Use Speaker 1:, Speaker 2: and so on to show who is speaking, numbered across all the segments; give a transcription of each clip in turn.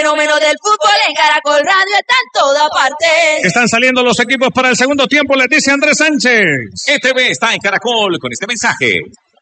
Speaker 1: fenómeno del fútbol en Caracol Radio está en toda parte.
Speaker 2: Están saliendo los equipos para el segundo tiempo, les dice Andrés Sánchez.
Speaker 3: ETV está en Caracol con este mensaje.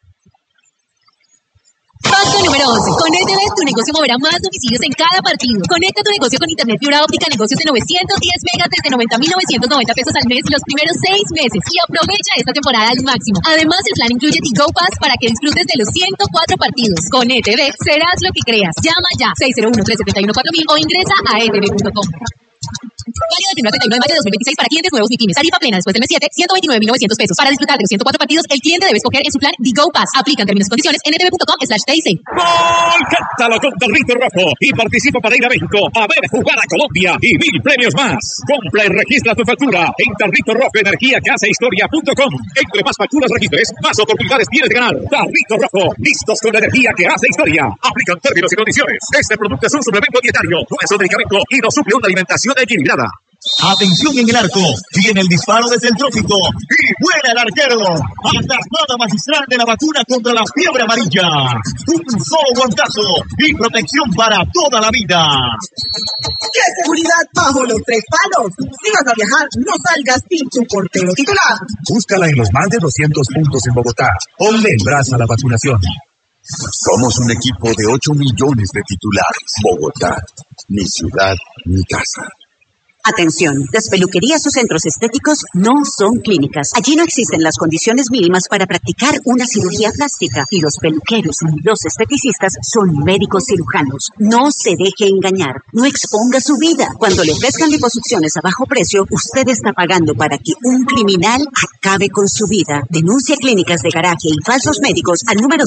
Speaker 4: Paso número 11. Con ETV tu negocio moverá más domicilios en cada partido. Conecta tu negocio con internet fibra óptica, negocios de 910 megas desde 90.990 pesos al mes los primeros 6 meses y aprovecha esta temporada al máximo. Además, el plan incluye Tigo Pass para que disfrutes de los 104 partidos. Con ETV serás lo que creas. Llama ya 601-371-4000 o ingresa a etv.com. Válido del 1 al 31 de mayo de 2026 para clientes nuevos y pymes. Tarifa plena después del mes 7, 129.900 pesos. Para disfrutar de los 104 partidos, el cliente debe escoger en su plan Digo Pass. Aplican términos y condiciones en etv.com/TIC.
Speaker 3: ¡Gol! Cántalo con Torrito Rojo y participa para ir a México a ver jugar a Colombia y 1000 premios más. Compra y registra tu factura en Tarrito Rojo Energía que hace historia.com. Entre más facturas registres, más oportunidades tienes de ganar. Tarrito Rojo, listos con la energía que hace historia. Aplican términos y condiciones. Este producto es un suplemento dietario, no es un medicamento y no suple una alimentación equilibrada.
Speaker 5: Atención en el arco, viene el disparo desde el trópico y vuela el arquero. Atajada magistral de la vacuna contra la fiebre amarilla. Un solo guantazo y protección para toda la vida.
Speaker 6: ¡Qué seguridad bajo los 3 palos! Si vas a viajar, no salgas sin tu portero titular.
Speaker 7: Búscala en los más de 200 puntos en Bogotá. Ponle el brazo a la vacunación.
Speaker 8: Somos un equipo de 8 millones de titulares. Bogotá, mi ciudad, mi casa.
Speaker 9: Atención, las peluquerías o centros estéticos no son clínicas. Allí no existen las condiciones mínimas para practicar una cirugía plástica y los peluqueros y los esteticistas son médicos cirujanos. No se deje engañar, no exponga su vida. Cuando le ofrezcan liposucciones a bajo precio, usted está pagando para que un criminal acabe con su vida. Denuncia clínicas de garaje y falsos médicos al número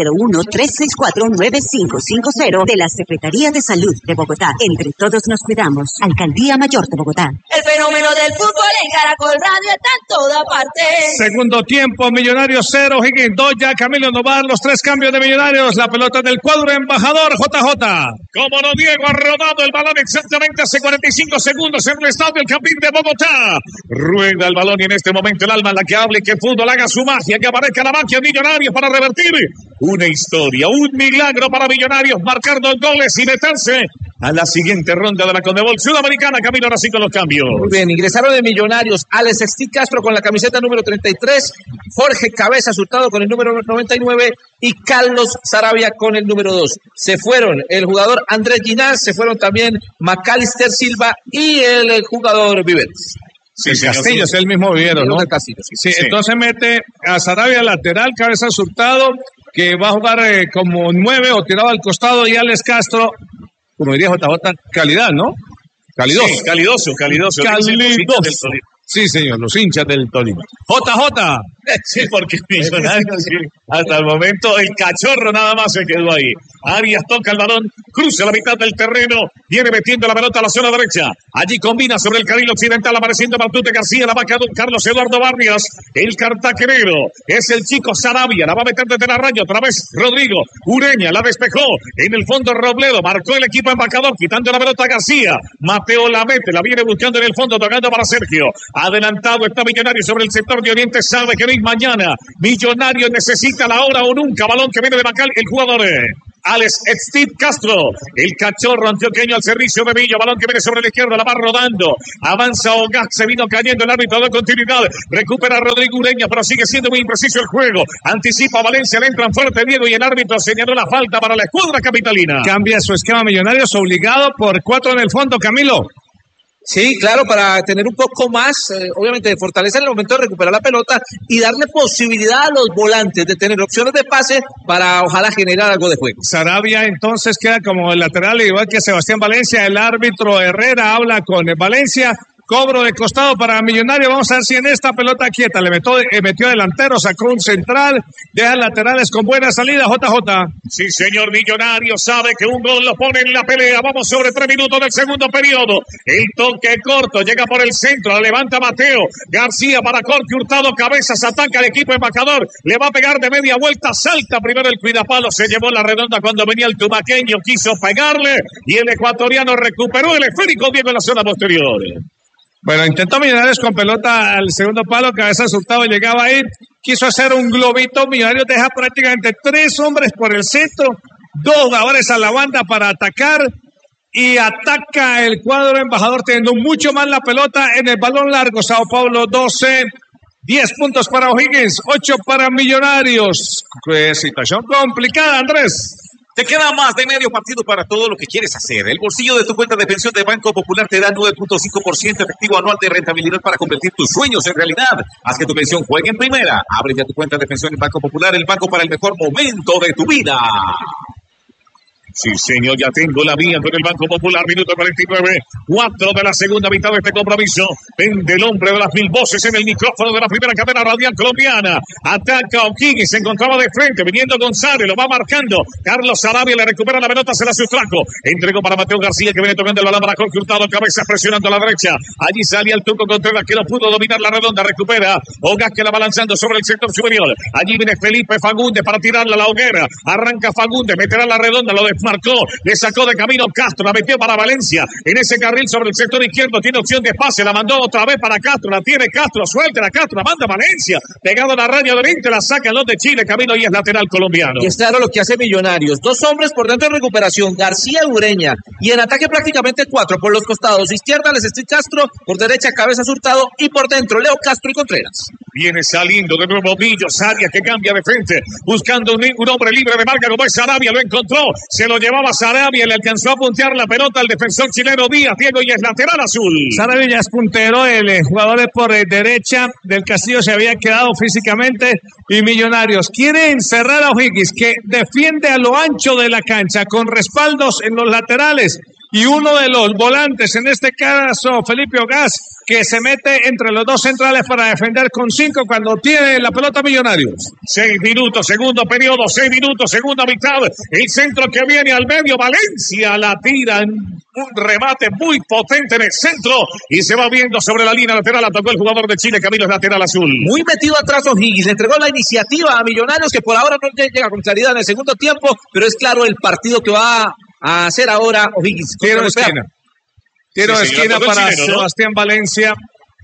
Speaker 9: 601-364-9550 de la Secretaría de Salud de Bogotá. Entre todos nos cuidamos. Alcaldía Mayor de Bogotá.
Speaker 1: El fenómeno del fútbol en Caracol Radio está en toda parte.
Speaker 2: Segundo tiempo, Millonarios 0, Higgins 2, ya Camilo Novar, los 3 cambios de Millonarios, la pelota del cuadro embajador, JJ.
Speaker 3: Como no, Diego ha rodado el balón exactamente hace 45 segundos en el estadio El Campín de Bogotá. Rueda el balón y en este momento el alma en la que hable, que el fútbol haga su magia, que aparezca la magia de Millonarios para revertir una historia, un milagro para Millonarios, marcar 2 goles y meterse a la siguiente ronda de la Conmebol Sudamericana. Camilo, ahora sí con los cambios.
Speaker 10: Muy bien, ingresaron de Millonarios Alex Steve Castro con la camiseta número 33, Jorge Cabeza Hurtado con el número 99 y Carlos Saravia con el número 2. Se fueron el jugador Andrés Ginás, se fueron también Macalister Silva y el jugador Viveros.
Speaker 2: Sí, Castillo es el mismo Vivero, ¿no?
Speaker 10: Castillo,
Speaker 2: sí. Entonces mete a Saravia lateral, Cabeza Hurtado, que va a jugar como 9 o tirado al costado, y Alex Castro, como diría JJ, calidad, ¿no? Calidoso.
Speaker 3: Sí, calidoso.
Speaker 2: Calidoso. Sí, señor, los hinchas del Tolima. JJ.
Speaker 3: Sí, porque Millonarios, sí, hasta el momento el cachorro nada más se quedó ahí. Arias toca el balón, cruza la mitad del terreno, viene metiendo la pelota a la zona derecha. Allí combina sobre el carril occidental, apareciendo Matute García, la va Carlos Eduardo Vargas, el cartaquenero. Es el chico Saravia, la va a meter desde la raya, otra vez Rodrigo Ureña, la despejó. En el fondo Robledo, marcó el equipo embajador, quitando la pelota a García. Mateo la mete, la viene buscando en el fondo, tocando para Sergio. Adelantado está Millonarios sobre el sector de Oriente, sabe que no hay mañana. Millonarios necesita la hora o nunca. Balón que viene de Bacal, el jugador Alex Steve Castro, el cachorro antioqueño al servicio de Villa. Balón que viene sobre la izquierda, la va rodando. Avanza Ogaz, se vino cayendo el árbitro de continuidad. Recupera Rodrigo Ureña, pero sigue siendo muy impreciso el juego. Anticipa Valencia, le entran fuerte Diego y el árbitro señaló la falta para la escuadra capitalina.
Speaker 2: Cambia su esquema Millonarios, obligado por 4 en el fondo, Camilo.
Speaker 10: Sí, claro, para tener un poco más, obviamente, de fortaleza en el momento de recuperar la pelota y darle posibilidad a los volantes de tener opciones de pase para ojalá generar algo de juego.
Speaker 2: Saravia entonces queda como el lateral, igual que Sebastián Valencia. El árbitro Herrera habla con Valencia. Cobro de costado para Millonario. Vamos a ver si en esta pelota quieta le metió delantero, sacó un central, deja laterales con buena salida. JJ.
Speaker 3: Sí, señor. Millonario sabe que un gol lo pone en la pelea. Vamos sobre 3 minutos del segundo periodo. El toque corto llega por el centro, la levanta Mateo García para Corque Hurtado. Cabezas, ataca al equipo embajador. Le va a pegar de media vuelta. Salta primero el cuidapalo. Se llevó la redonda cuando venía el tumaqueño. Quiso pegarle y el ecuatoriano recuperó el esférico Diego en la zona posterior.
Speaker 2: Bueno, intentó Millonarios con pelota al segundo palo, Cabeza Hurtado llegaba ahí, quiso hacer un globito. Millonarios deja prácticamente 3 hombres por el centro, 2 jugadores a la banda para atacar. y ataca el cuadro embajador teniendo mucho más la pelota en el balón largo. Sao Paulo 12, 10 puntos para O'Higgins, 8 para Millonarios. Qué situación complicada, Andrés.
Speaker 3: Te queda más de medio partido para todo lo que quieres hacer. El bolsillo de tu cuenta de pensión de Banco Popular te da 9.5% efectivo anual de rentabilidad para convertir tus sueños en realidad. Haz que tu pensión juegue en primera. Abre ya tu cuenta de pensión en Banco Popular, el banco para el mejor momento de tu vida. Sí, señor, ya tengo la mía con el Banco Popular, minuto 49, 4 de la segunda mitad de este compromiso. Vende el hombre de las 1000 voces en el micrófono de la primera cadena radial colombiana. Ataca O'Higgins, se encontraba de frente, viniendo González, lo va marcando. Carlos Sarabia le recupera la pelota, se la sustrajo. Entregó para Mateo García, que viene tocando el balón para Jorge Hurtado, cabeza presionando a la derecha. Allí salía el Tuco Contreras, que no pudo dominar la redonda, recupera. Ogas que la va lanzando sobre el sector superior. Allí viene Felipe Fagundes para tirarla a la hoguera. Arranca Fagundes, meterá la redonda, lo desmarcó, le sacó de camino Castro, la metió para Valencia en ese carril sobre el sector izquierdo, tiene opción de pase, la mandó otra vez para Castro, la tiene Castro, suelta la Castro, la manda Valencia, pegado a la raya de 20, la sacan los de Chile, camino y es lateral colombiano.
Speaker 10: Y es claro lo que hace Millonarios, 2 hombres por dentro de recuperación, García y Ureña, y en ataque prácticamente 4 por los costados, izquierda Alexis Castro, por derecha Cabezas Hurtado y por dentro Leo Castro y Contreras.
Speaker 3: Viene saliendo de nuevo Millos, Arias que cambia de frente, buscando un hombre libre de marca como es Sarabia, lo encontró, se lo llevaba Sarabia, le alcanzó a puntear la pelota al defensor chileno Díaz, Diego, y es lateral azul.
Speaker 2: Sarabia ya es puntero, el jugador por derecha del Castillo se había quedado físicamente, y Millonarios quiere encerrar a O'Higgins, que defiende a lo ancho de la cancha, con respaldos en los laterales, y uno de los volantes, en este caso Felipe Ogas, que se mete entre los dos centrales para defender con 5 cuando tiene la pelota Millonarios.
Speaker 3: 6 minutos, segundo periodo, 6 minutos, segunda mitad. El centro que viene al medio, Valencia la tira en un remate muy potente en el centro y se va viendo sobre la línea lateral. La tocó el jugador de Chile, Camilo, es lateral azul.
Speaker 10: Muy metido atrás O'Higgins, le entregó la iniciativa a Millonarios, que por ahora no llega con claridad en el segundo tiempo, pero es claro el partido que va a hacer ahora O'Higgins.
Speaker 2: Tiro de esquina. Tiro de esquina para chileno, Sebastián Valencia.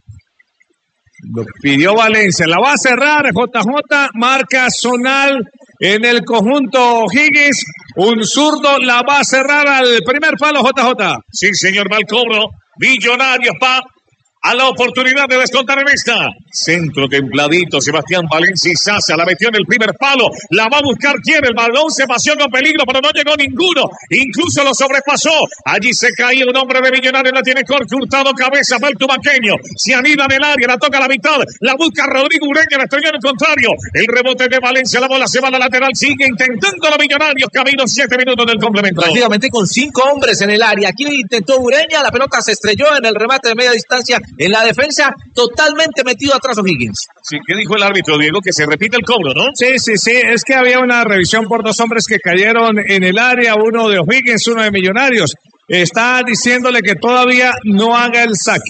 Speaker 2: Lo pidió Valencia. La va a cerrar JJ. Marca zonal en el conjunto O'Higgins. Un zurdo la va a cerrar al primer palo JJ.
Speaker 3: Sí, señor, va al cobro. Millonarios va a la oportunidad de descontar en esta. Centro templadito, Sebastián Valencia y Sasa la metió en el primer palo. La va a buscar quien, el balón se paseó con peligro, pero no llegó ninguno. Incluso lo sobrepasó. Allí se caía un hombre de Millonarios, la tiene Jorge Hurtado, cabeza para el tumaqueño. Se anida en el área, la toca a la mitad. La busca Rodrigo Ureña, la estrelló en el contrario. El rebote de Valencia, la bola se va a la lateral. Sigue intentando los Millonarios. Camino 7 minutos del complemento.
Speaker 10: Prácticamente con 5 hombres en el área. Aquí intentó Ureña, la pelota se estrelló en el remate de media distancia. En la defensa, totalmente metido atrás O'Higgins.
Speaker 3: Sí, ¿qué dijo el árbitro, Diego? Que se repite el cobro, ¿no?
Speaker 2: Sí, es que había una revisión por 2 hombres que cayeron en el área, uno de O'Higgins, uno de Millonarios. Está diciéndole que todavía no haga el saque.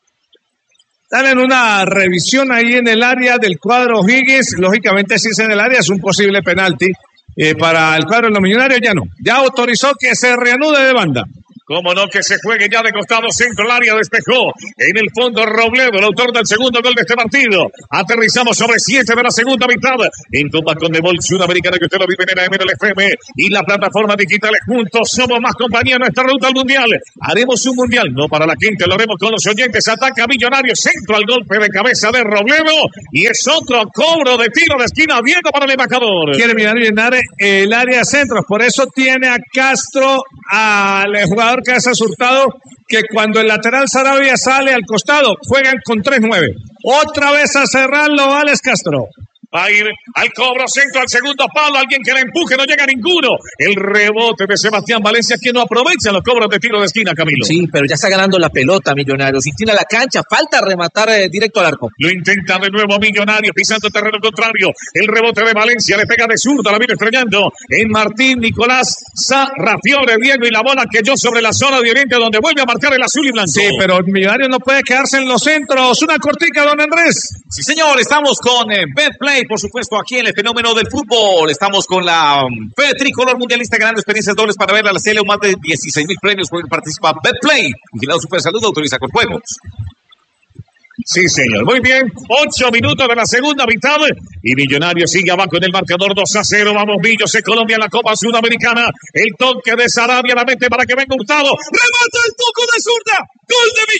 Speaker 2: Están en una revisión ahí en el área del cuadro O'Higgins. Lógicamente, si es en el área, es un posible penalti. Para el cuadro de los Millonarios ya no. Ya autorizó que se reanude de banda.
Speaker 3: Cómo no, que se juegue ya de costado, centro al área, despejó. En el fondo Robledo, el autor del segundo gol de este partido. Aterrizamos sobre 7 de la segunda mitad. En Copa Conmebol Sudamericana, que usted lo vive en la MLFM y la plataforma digital. Juntos somos más compañía en nuestra ruta al Mundial. Haremos un Mundial, no para la quinta, lo haremos con los oyentes. Ataca Millonarios, centro al golpe de cabeza de Robledo. Y es otro cobro de tiro de esquina, Diego, para el embajador.
Speaker 2: Quiere Millonarios llenar el área de centros, por eso tiene a Castro, al jugador Cabezas Hurtado, que cuando el lateral Sarabia sale al costado, juegan con 3-9. Otra vez a cerrarlo Alex Castro.
Speaker 3: Va a ir al cobro, centro al segundo palo, alguien que le empuje, no llega ninguno. El rebote de Sebastián Valencia, que no aprovecha los cobros de tiro de esquina, Camilo.
Speaker 10: Sí, pero ya está ganando la pelota Millonarios, inclina la cancha, falta rematar directo al arco.
Speaker 3: Lo intenta de nuevo Millonarios, pisando terreno contrario. El rebote de Valencia, le pega de zurda, la viene estrellando en Martín Nicolás Sarrafiore, Diego, y la bola cayó sobre la zona de Oriente, donde vuelve a marcar el azul y blanco.
Speaker 2: Sí, pero Millonarios no puede quedarse en los centros. Una cortica, don Andrés.
Speaker 11: Sí, señor, estamos con Betplay, por supuesto, aquí en el fenómeno del fútbol. Estamos con la Fede Tricolor Mundialista, ganando experiencias dobles para ver a la CL, más de 16,000 premios por el participa Betplay. Vigilado Super Salud, autoriza con juegos.
Speaker 3: Sí, señor. Muy bien. 8 minutos de la segunda mitad. Y Millonarios sigue abajo en el marcador 2-0. Vamos, Millos en Colombia en la Copa Sudamericana. El toque de Sarabia la mete para que venga Hurtado. Remata el Tucu de zurda. ¡Gol de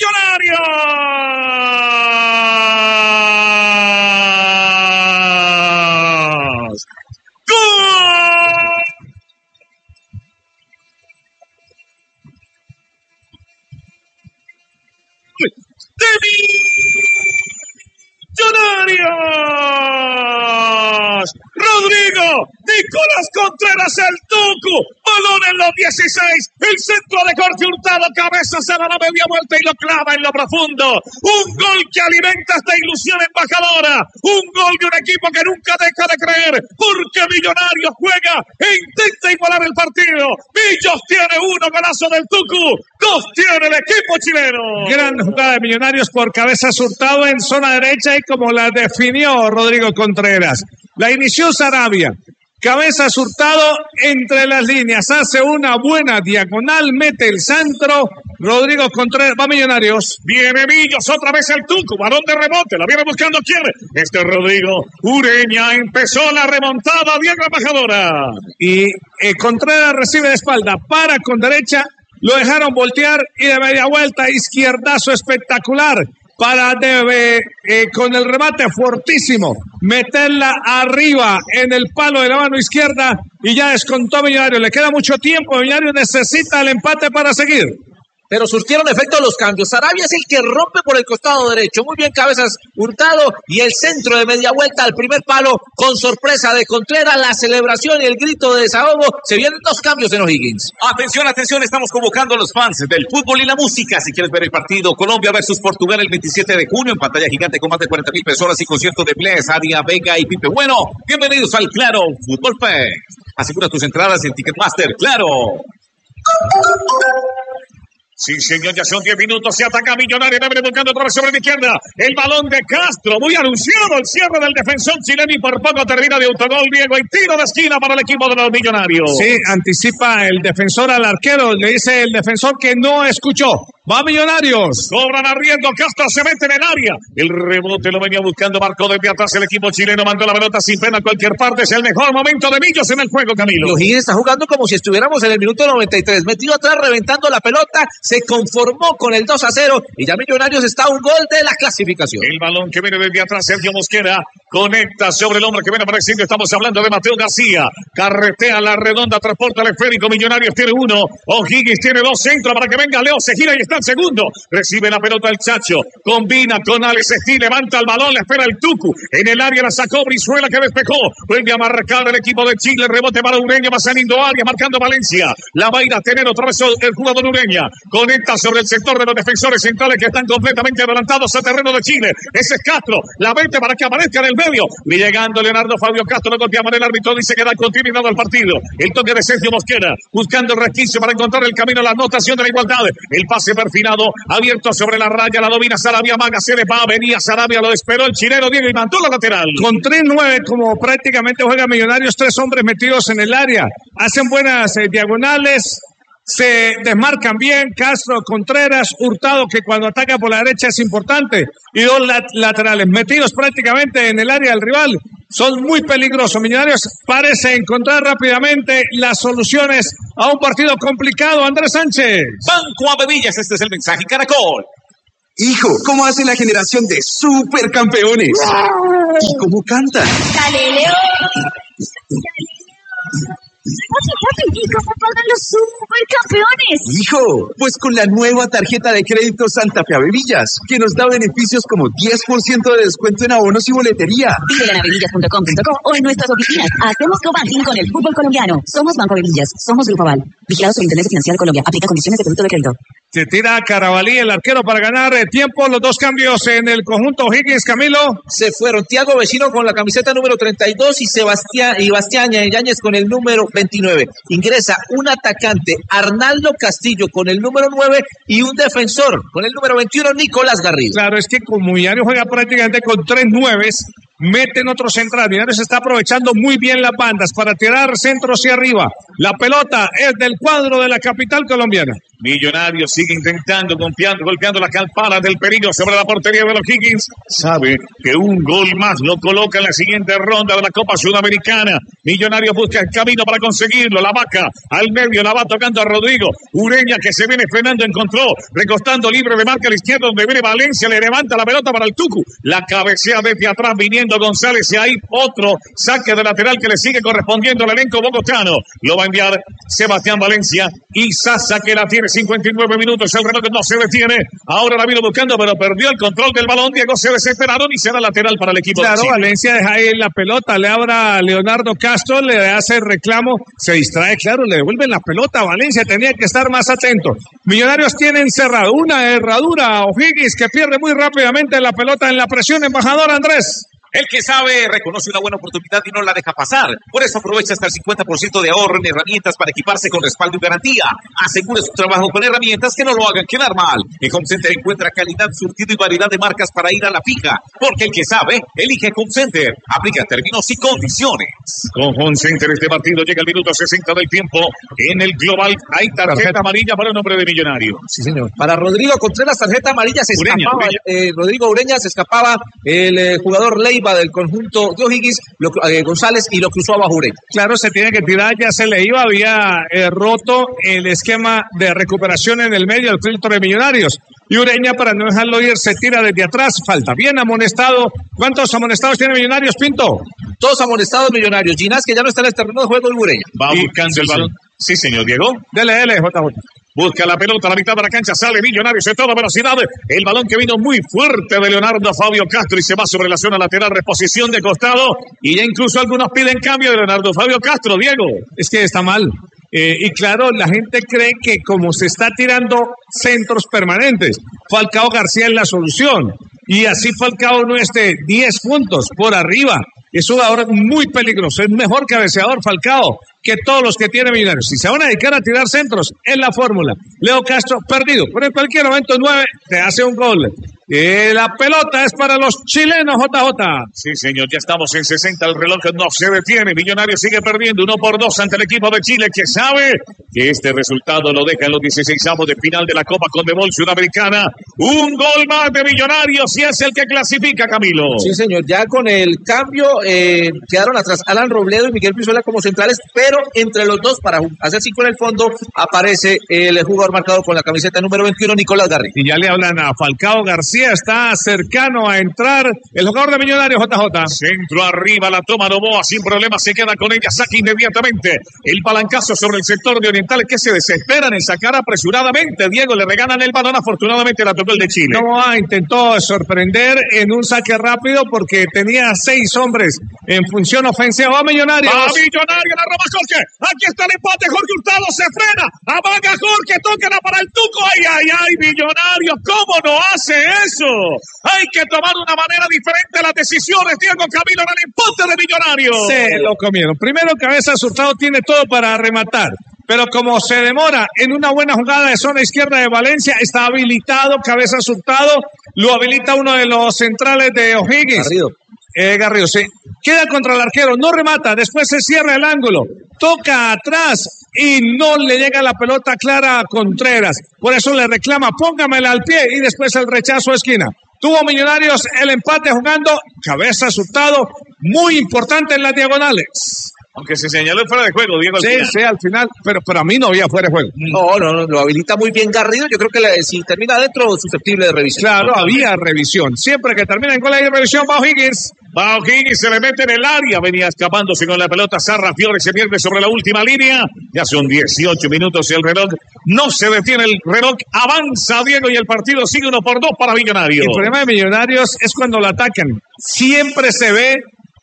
Speaker 3: Millonarios! ¡Gol! ¡De Millonarios! Rodrigo Nicolás Contreras, el Tucu, balón en los 16, el centro de Jorge Hurtado, cabeza se da la media vuelta y lo clava en lo profundo. Un gol que alimenta esta ilusión embajadora, un gol de un equipo que nunca deja de creer, porque Millonarios juega e intenta igualar el partido. Millos tiene uno, golazo del Tucu, dos tiene el equipo chileno.
Speaker 2: Gran jugada de Millonarios por cabeza Hurtado en zona derecha y como la definió Rodrigo Contreras. La inició Sarabia. Cabeza Hurtado entre las líneas. Hace una buena diagonal. Mete el centro. Rodrigo Contreras. Va Millonarios.
Speaker 3: Viene Millos. Otra vez el Tucu. Balón de rebote. La viene buscando quién. Este Rodrigo Ureña. Empezó la remontada. Bien embajadora.
Speaker 2: Y Contreras recibe de espalda. Para con derecha. Lo dejaron voltear. Y de media vuelta. Izquierdazo espectacular. Para con el remate fortísimo, meterla arriba en el palo de la mano izquierda y ya descontó Millonarios. Le queda mucho tiempo, Millonarios necesita el empate para seguir.
Speaker 10: Pero surtieron efecto los cambios. Sarabia es el que rompe por el costado derecho. Muy bien, cabezas Hurtado y el centro de media vuelta al primer palo con sorpresa de Contreras. La celebración y el grito de desahogo. Se vienen dos cambios en O'Higgins.
Speaker 11: Atención, atención, estamos convocando a los fans del fútbol y la música. Si quieres ver el partido Colombia versus Portugal el 27 de junio en pantalla gigante con más de 40,000 personas y concierto de Bless, Aria, Vega y Pipe Bueno. Bienvenidos al Claro Fútbol Fest. Asegura tus entradas en Ticketmaster. ¡Claro!
Speaker 3: Sí, señor, ya son 10 minutos. Se ataca Millonarios. Debe buscando otra vez sobre la izquierda. El balón de Castro. Muy anunciado el cierre del defensor chileno y por poco termina de autogol Diego. Y tiro de esquina para el equipo de los Millonarios.
Speaker 2: Sí, anticipa el defensor al arquero. Le dice el defensor que no escuchó. Va Millonarios.
Speaker 3: Cobran arriendo. Castro se mete en el área. El rebote lo venía buscando. Marcó desde atrás el equipo chileno. Mandó la pelota sin pena a cualquier parte. Es el mejor momento de Millos en el juego, Camilo.
Speaker 10: Los Higgins está jugando como si estuviéramos en el minuto 93. Metido atrás, reventando la pelota. Se conformó con el 2-0. Y ya Millonarios está a un gol de la clasificación.
Speaker 3: El balón que viene desde atrás. Sergio Mosquera conecta sobre el hombre que viene apareciendo. Estamos hablando de Mateo García. Carretea la redonda. Transporta el esférico. Millonarios tiene uno. O'Higgins tiene dos. Centro para que venga Leo. Se gira y está el segundo. Recibe la pelota el Chacho. Combina con Alex Stí. Levanta el balón. Le espera el Tucu. En el área la sacó Brizuela que despejó. Vuelve a marcar el equipo de Chile. Rebote para Ureña. Va saliendo área. Marcando Valencia. La va a ir a tener otra vez el jugador Ureña. Conecta sobre el sector de los defensores centrales que están completamente adelantados a terreno de Chile. Ese es Castro. La vente para que aparezca en el medio. Llegando Leonardo Fabio Castro. Lo golpeaba el árbitro. Dice que da continuidad al partido. El toque de Sergio Mosquera. Buscando el resquicio para encontrar el camino a la anotación de la igualdad. El pase perfilado. Abierto sobre la raya. La domina Sarabia. Maga se le va. Venía Sarabia. Lo esperó el chileno Diego y mandó la lateral.
Speaker 2: Con 3-9 como prácticamente juega Millonarios. 3 hombres metidos en el área. Hacen buenas diagonales. Se desmarcan bien Castro, Contreras, Hurtado, que cuando ataca por la derecha es importante, y 2 laterales metidos prácticamente en el área del rival. Son muy peligrosos. Millonarios parece encontrar rápidamente las soluciones a un partido complicado. Andrés Sánchez.
Speaker 11: Banco Avevillas, este es el mensaje. Caracol.
Speaker 12: Hijo, ¿cómo hace la generación de supercampeones? ¿Y cómo cantan?
Speaker 1: ¡Dale, León!
Speaker 4: ¿Y cómo pagan los supercampeones?
Speaker 12: Hijo, pues con la nueva tarjeta de crédito Santa Fe Avevillas, que nos da beneficios como 10% de descuento en abonos y boletería.
Speaker 9: Pídela en avevillas.com.co o en nuestras oficinas. Hacemos co-banking con el fútbol colombiano. Somos Banco Avevillas, somos Grupo Aval. Vigilados por Intendencia Financiera de Colombia. Aplica condiciones de producto de crédito.
Speaker 2: Se tira Carabalí, el arquero, para ganar tiempo. Los 2 cambios en el conjunto Higgins, Camilo.
Speaker 10: Se fueron Tiago Vecino con la camiseta número 32 y Bastián Yáñez con el número 29. Ingresa un atacante, Arnaldo Castillo, con el número 9 y un defensor con el número 21, Nicolás Garrido.
Speaker 2: Claro, es que como Millonarios juega prácticamente con 3 9s, meten otro central. Millonarios está aprovechando muy bien las bandas para tirar centro hacia arriba. La pelota es del cuadro de la capital colombiana.
Speaker 3: Millonarios sigue intentando, golpeando las campanas del peligro sobre la portería de los Higgins. Sabe que un gol más lo coloca en la siguiente ronda de la Copa Sudamericana. Millonarios busca el camino para conseguirlo. La vaca al medio, la va tocando a Rodrigo. Ureña que se viene frenando, encontró, recostando libre de marca a la izquierda donde viene Valencia, le levanta la pelota para el Tucu. La cabecea desde atrás viniendo González y ahí otro saque de lateral que le sigue correspondiendo al elenco bogotano. Lo va a enviar Sebastián Valencia y Sasa que la tiene 59 minutos. El reloj no se detiene. Ahora la vino buscando, pero perdió el control del balón. Diego se desesperaron y será lateral para el equipo.
Speaker 2: Claro, Valencia deja ahí la pelota, le abra a Leonardo Castro, le hace el reclamo, se distrae, claro, le devuelven la pelota a Valencia, tenía que estar más atento. Millonarios tienen cerrado una herradura a O'Higgins que pierde muy rápidamente la pelota en la presión. Embajador Andrés.
Speaker 11: El que sabe reconoce una buena oportunidad y no la deja pasar. Por eso aprovecha hasta el 50% de ahorro en herramientas para equiparse con respaldo y garantía. Asegure su trabajo con herramientas que no lo hagan quedar mal. En Home Center encuentra calidad, surtido y variedad de marcas para ir a la fija. Porque el que sabe, elige Home Center. Aplica términos y condiciones.
Speaker 3: Con Home Center este partido llega el minuto 60 del tiempo. En el global hay tarjeta amarilla para el nombre de Millonario.
Speaker 10: Sí, señor. Para Rodrigo Contreras, tarjeta amarilla, se escapaba. Rodrigo Ureña se escapaba el jugador Leiva del conjunto de O'Higgins, González, y lo cruzó abajo Ureña.
Speaker 2: Claro, se tiene que tirar, ya se le iba, había roto el esquema de recuperación en el medio, el filtro de Millonarios. Y Ureña, para no dejarlo ir, se tira desde atrás, falta. Bien amonestado. ¿Cuántos amonestados tiene Millonarios, Pinto?
Speaker 10: Todos amonestados Millonarios. Ginás, que ya no está en el terreno de juego de Ureña.
Speaker 3: Va buscando el balón. Sí, señor, Diego.
Speaker 2: Dele, JJ.
Speaker 3: Busca la pelota a la mitad de la cancha, sale Millonarios en toda velocidad. El balón que vino muy fuerte de Leonardo Fabio Castro y se va sobre la zona lateral, reposición de costado. Y ya incluso algunos piden cambio de Leonardo Fabio Castro, Diego.
Speaker 2: Es que está mal. Y claro, la gente cree que como se está tirando centros permanentes, Falcao García es la solución. Y así Falcao no esté 10 puntos por arriba. Es un jugador muy peligroso, es mejor cabeceador Falcao que todos los que tiene Millonarios. Si se van a dedicar a tirar centros, es la fórmula. Leo Castro perdido, pero en cualquier momento 9 te hace un gol. La pelota es para los chilenos, JJ.
Speaker 3: Sí, señor, ya estamos en 60, el reloj no se detiene. Millonarios sigue perdiendo 1-2 ante el equipo de Chile, que sabe que este resultado lo deja en los 16avos de final de la Copa Conmebol Sudamericana. Un gol más de Millonarios y es el que clasifica, Camilo.
Speaker 10: Sí, señor, ya con el cambio quedaron atrás Alan Robledo y Miguel Brizuela como centrales, pero entre los dos, para hacer 5 en el fondo, aparece el jugador marcado con la camiseta número 21, Nicolás Garri.
Speaker 2: Y ya le hablan a Falcao García, está cercano a entrar el jugador de Millonarios, JJ.
Speaker 3: Centro arriba, la toma Novoa, sin problema, se queda con ella, saca inmediatamente el palancazo sobre el sector de Orientales, que se desesperan en sacar apresuradamente. Diego, le regalan el balón, afortunadamente la tocó el de Chile.
Speaker 2: Novoa intentó sorprender en un saque rápido porque tenía 6 hombres en función ofensiva. ¡Va Millonarios!
Speaker 3: ¡Va Millonarios! ¡La roba Jorge! ¡Aquí está el empate! Jorge Hurtado se frena. ¡Amaga Jorge! ¡Tóquela para el Tuco! ¡Ay, ay, ay! Millonarios, ¿cómo no hace eso? Hay que tomar una manera diferente las decisiones, Diego Camilo, en el empate de Millonarios.
Speaker 2: Se lo comieron. Primero, Cabezas Hurtado tiene todo para rematar. Pero como se demora en una buena jugada de zona izquierda de Valencia, está habilitado Cabezas Hurtado, lo habilita uno de los centrales de O'Higgins. Garrido, sí. Queda contra el arquero, no remata, después se cierra el ángulo, toca atrás y no le llega la pelota clara a Contreras. Por eso le reclama, póngamela al pie y después el rechazo a esquina. Tuvo Millonarios el empate jugando Cabezas Hurtado, muy importante en las diagonales.
Speaker 3: Aunque se señaló fuera de juego, Diego.
Speaker 2: Sí, al final, pero a mí no había fuera de juego.
Speaker 10: No, lo habilita muy bien Garrido. Yo creo que si termina adentro, susceptible de revisión.
Speaker 2: Claro, había revisión. Siempre que termina en gol hay revisión, va O'Higgins.
Speaker 3: Va O'Higgins, se le mete en el área. Venía escapándose con la pelota. Sarra Fiore se pierde sobre la última línea. Ya son 18 minutos y el reloj no se detiene. El reloj avanza, Diego, y el partido sigue 1-2 para Millonarios.
Speaker 2: El problema de Millonarios es cuando lo atacan. Siempre se ve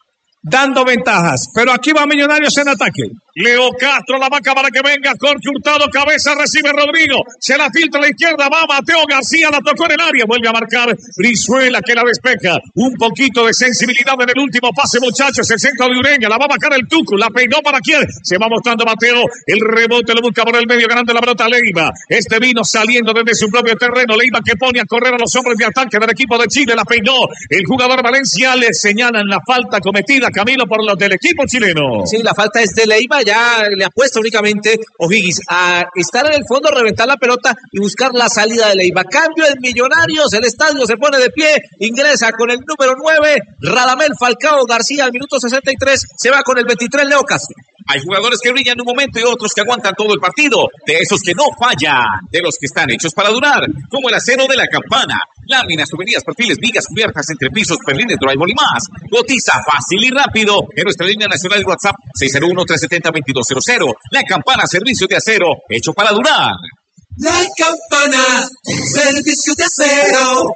Speaker 2: dando ventajas. Pero aquí va Millonarios en ataque.
Speaker 3: Leo Castro, la vaca para que venga. Jorge Hurtado, cabeza, recibe Rodrigo. Se la filtra a la izquierda, va Mateo García, la tocó en el área. Vuelve a marcar Brizuela, que la despeja. Un poquito de sensibilidad en el último pase, muchachos. El centro de Ureña, la va a marcar el Tucu. La peinó para quién. Se va mostrando Mateo. El rebote lo busca por el medio, ganando la pelota Leiva. Este vino saliendo desde su propio terreno. Leiva que pone a correr a los hombres de ataque del equipo de Chile. La peinó el jugador Valencia. Le señalan la falta cometida, Camilo, por los del equipo chileno.
Speaker 10: Sí, la falta es de Leiva. Ya le apuesta únicamente O'Higgins a estar en el fondo, reventar la pelota y buscar la salida de Leiva. Cambio en Millonarios, el estadio se pone de pie, ingresa con el número 9, Radamel Falcao García al minuto 63, se va con el 23, Leo Castro.
Speaker 11: Hay jugadores que brillan un momento y otros que aguantan todo el partido. De esos que no fallan. De los que están hechos para durar. Como el acero de la Campana. Láminas, tuberías, perfiles, vigas, cubiertas, entrepisos, perlines, drywall y más. Cotiza fácil y rápido. En nuestra línea nacional de WhatsApp 601-370-2200. La Campana, servicio de acero. Hecho para durar.
Speaker 13: La Campana, servicio de acero.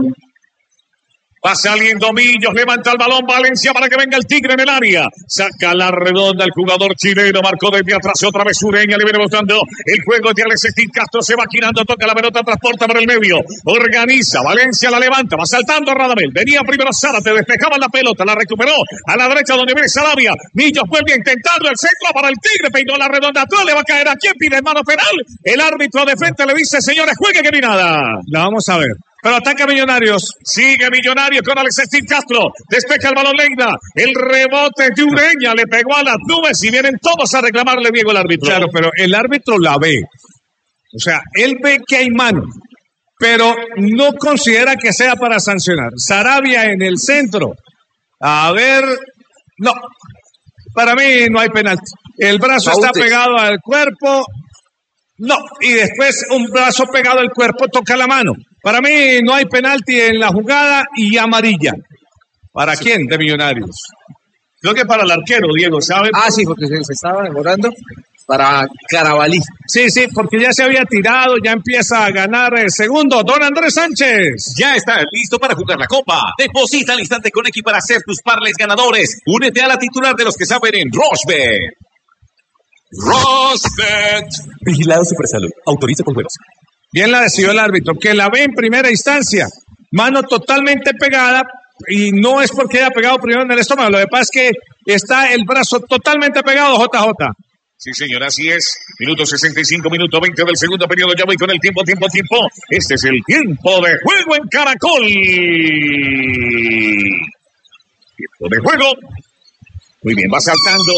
Speaker 3: Va saliendo Millos, levanta el balón Valencia para que venga el Tigre en el área. Saca la redonda el jugador chileno, marcó desde atrás otra vez Ureña, le viene botando el juego de Alexis Castro, se va girando, toca la pelota, transporta por el medio, organiza, Valencia la levanta, va saltando Radamel, venía primero Zárate, despejaba la pelota, la recuperó a la derecha donde viene Sarabia. Millos vuelve a intentarlo, el centro para el Tigre, peinó la redonda atrás, le va a caer a quien pide mano penal. El árbitro de frente le dice, señores, juegue que ni nada.
Speaker 2: La vamos a ver. Pero ataca Millonarios.
Speaker 3: Sigue Millonarios con Alexis Castro. Despeja el balón Leiva. El rebote de Ureña le pegó a las nubes y vienen todos a reclamarle Diego el árbitro.
Speaker 2: Claro, pero el árbitro la ve. O sea, él ve que hay mano, pero no considera que sea para sancionar. Sarabia en el centro. A ver, no. Para mí no hay penalti. El brazo está pegado al cuerpo. No. Y después un brazo pegado al cuerpo toca la mano. Para mí no hay penalti en la jugada y amarilla. ¿Para quién? De Millonarios.
Speaker 3: Creo que para el arquero, Diego, ¿sabe?
Speaker 10: Ah, sí, porque se estaba demorando. Para Carabalí.
Speaker 2: Sí, porque ya se había tirado, ya empieza a ganar el segundo. Don Andrés Sánchez.
Speaker 11: Ya está listo para jugar la Copa. Deposita al instante con X para hacer tus parlays ganadores. Únete a la titular de los que saben en Rochebet. Rochebet.
Speaker 7: Vigilado Supersalud. Autoriza con juegos.
Speaker 2: Bien la decidió el árbitro, que la ve en primera instancia. Mano totalmente pegada, y no es porque haya pegado primero en el estómago. Lo que pasa es que está el brazo totalmente pegado, JJ.
Speaker 3: Sí, señor, así es. Minuto 65, minuto 20 del segundo periodo. Ya voy con el tiempo. Este es el tiempo de juego en Caracol. Tiempo de juego. Muy bien, va saltando.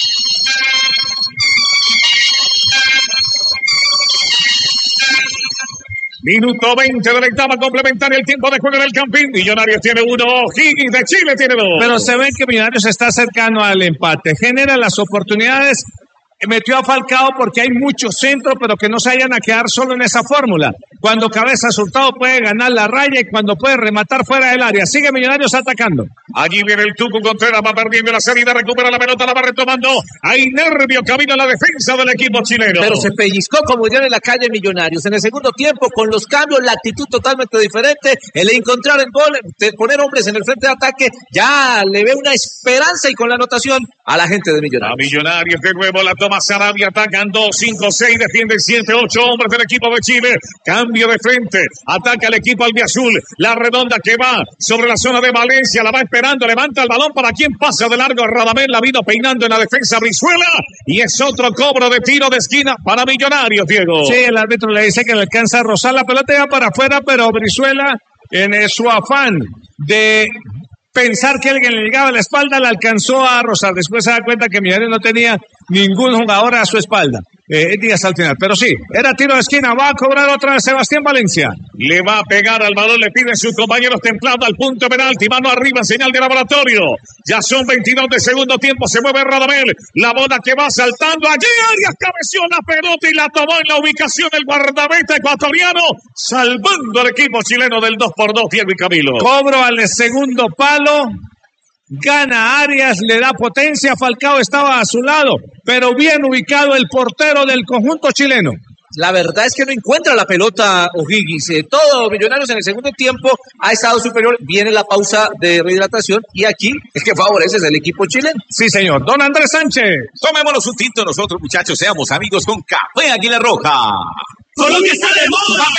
Speaker 3: Minuto 20 de la etapa complementaria, el tiempo de juego del Campín. Millonarios tiene uno, Higgins de Chile tiene dos.
Speaker 2: Pero se ve que Millonarios está cercano al empate. Genera las oportunidades. Metió a Falcao porque hay mucho centro, pero que no se vayan a quedar solo en esa fórmula. Cuando Cabeza Hurtado puede ganar la raya y cuando puede rematar fuera del área. Sigue Millonarios atacando.
Speaker 3: Allí viene el Tucu Contreras, va perdiendo la salida, recupera la pelota, la va retomando. Hay nervio, camino a la defensa del equipo chileno.
Speaker 10: Pero se pellizcó como dirían en la calle Millonarios. En el segundo tiempo, con los cambios, la actitud totalmente diferente. El encontrar el gol, de poner hombres en el frente de ataque, ya le ve una esperanza y con la anotación a la gente de Millonarios.
Speaker 3: A Millonarios de nuevo la toma Sarabia, atacan 2, 5, 6, defienden 7, 8 hombres del equipo de Chile. Cambio de frente, ataca el equipo albiazul. La redonda que va sobre la zona de Valencia, la va esperando, levanta el balón para quien pasa de largo. Radamel la vino peinando en la defensa Brizuela y es otro cobro de tiro de esquina para Millonarios, Diego.
Speaker 2: Sí, el árbitro le dice que le alcanza a rozar la pelota y va para afuera, pero Brizuela en su afán de pensar que alguien le llegaba a la espalda, la alcanzó a rozar. Después se da cuenta que Millonarios no tenía ningún jugador a su espalda. Díaz al final, pero sí, era tiro de esquina, va a cobrar otra vez Sebastián Valencia.
Speaker 3: Le va a pegar al balón, le piden sus compañeros templados al punto penalti, mano arriba, señal de laboratorio. Ya son 22 de segundo tiempo, se mueve Radamel, la bola que va saltando, allí Arias cabeció la pelota y la tomó en la ubicación el guardameta ecuatoriano, salvando al equipo chileno del 2x2, Diego y Camilo.
Speaker 2: Cobro al segundo palo. Gana Arias, le da potencia, Falcao estaba a su lado, pero bien ubicado el portero del conjunto chileno.
Speaker 10: La verdad es que no encuentra la pelota O'Higgins. Todo Millonarios en el segundo tiempo ha estado superior. Viene la pausa de rehidratación y aquí el que favorece es el equipo chileno.
Speaker 2: Sí, señor. Don Andrés Sánchez.
Speaker 11: Tomémonos un tinto nosotros, muchachos. Seamos amigos con Café Águila Roja.
Speaker 13: Colombia está de moda.